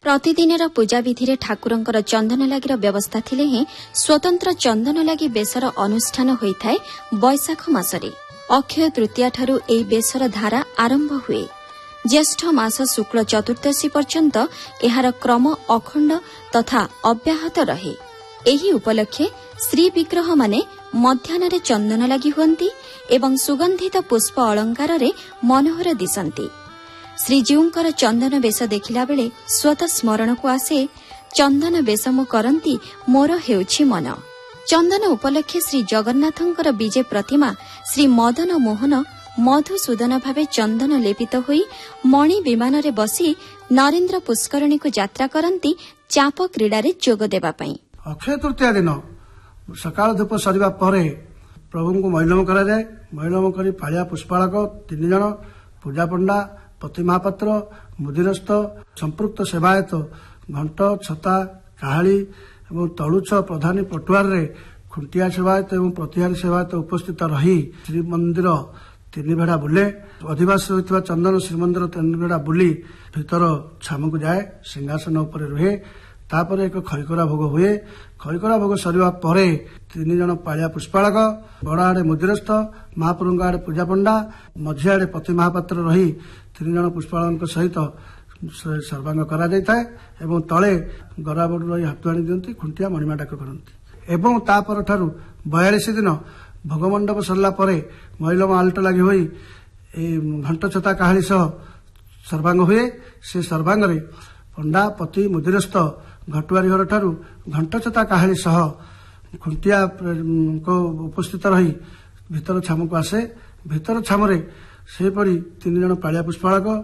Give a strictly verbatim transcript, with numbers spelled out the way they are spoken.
प्रतिदिन पूजा विधि ठाकुरंकर चंदन लागिर व्यवस्था थिले हे स्वतंत्र चंदन लागी बेसर अनुष्ठान होइथाय बैशाख मासरे। अक्षय तृतीया ठारू एई बेसर धारा आरंभ हुए। ज्येष्ठ मास शुक्ल चतुर्दशी पर्यंत एहार क्रम अखंड तथा अव्याहत रहे। एही उपलक्षे श्री विग्रह माने मध्याह्न चंदन लागि हुअन्ति एवं सुगंधित पुष्प अलंकार रे मनोहर दिसंती। श्रीजीउंकर चंदन बेश देखिला बेले स्वतः स्मरण को आसे चंदन बेश मु करंती मोर हेउछि मन। चंदन उपलक्षे श्री जगन्नाथंकर विजय प्रतिमा श्री मदन मोहन मधुसूदन भावे चंदन लेपित होई मणि विमान रे बसी नरेंद्र पुष्करणी को यात्रा करंती चाप क्रीडा रे जोग देबा पई। अक्षय तृतीया दिन सकाळ धूप सरिबा परे प्रभु को महिलम करा जाए। महिलम करी पालिया पुष्पालक तीन जन पूजा पंडा पति महापात्र मुदिरस्थ संपृक्त सेवायत घंट छता काहाली एवं तलुछ प्रधानी पटुआर रे खुंटिया सेवायत एवं प्रतिहारी सेवायत उपस्थित रही श्रीमंदिर तीन भेड़ा बुले। अधिवास होता चंदन श्रीमंदिर तीन भेड़ा बुली भीतर छामु को जाए, सिंहासन उपर रुहे। तापर एक खरिकरा भोग हुए। खरिकरा भोग सरिबा परे तीन जन पालिया पुष्पालक बड़ आड़े मुदिरस्थ महाप्रभु आड़े पूजा पंडा मझी आड़े पति महापात्र रही तीन जन पुष्पालक सहित सर्वांग करा जायताए एवं तले गराबड़ रही हाथ आनी दियंती खुंटिया मणिमा डाक करती। एवं तापर ठारू बयालीस दिन भोगमंडप सरला परे महिलम आलट लगी होई घंट छता काहाली सह सर्वांग हुए। से सर्वांग रे पंडा पति मुदिरस्थ घटुआरी घर ठारू घंट छता काहाली सह खुंटिया को उपस्थित रही भीतर छामु को आसे। भीतर छामुरे सेपरी तीन जन पालिया पुष्पालक